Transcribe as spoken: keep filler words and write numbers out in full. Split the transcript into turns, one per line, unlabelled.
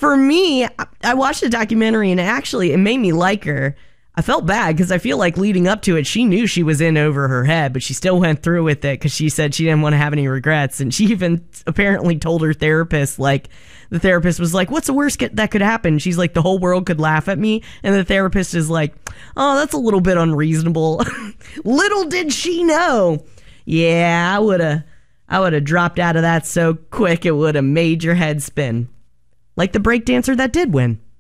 for me, I watched the documentary and actually it made me like her. I felt bad because I feel like leading up to it, she knew she was in over her head, but she still went through with it because she said she didn't want to have any regrets. And she even apparently told her therapist, like, the therapist was like, what's the worst get- that could happen? She's like, the whole world could laugh at me. And the therapist is like, oh, that's a little bit unreasonable. Little did she know. Yeah, I would have I would have dropped out of that so quick it would have made your head spin. Like the breakdancer that did win.